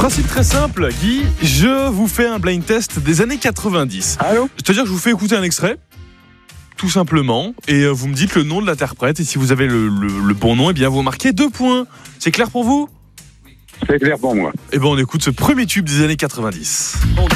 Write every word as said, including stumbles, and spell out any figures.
Principe très simple, Guy, je vous fais un blind test des années quatre-vingt-dix. Allô ? C'est-à-dire que je vous fais écouter un extrait, tout simplement, et vous me dites le nom de l'interprète, et si vous avez le, le, le bon nom, eh bien vous marquez deux points. C'est clair pour vous ? C'est clair pour moi. Eh bien on écoute ce premier tube des années quatre-vingt-dix.